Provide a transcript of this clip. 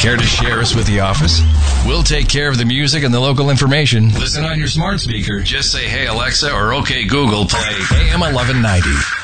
Care to share us with the office? We'll take care of the music and the local information. Listen on your smart speaker. Just say, hey, Alexa, or okay, Google, play AM 1190.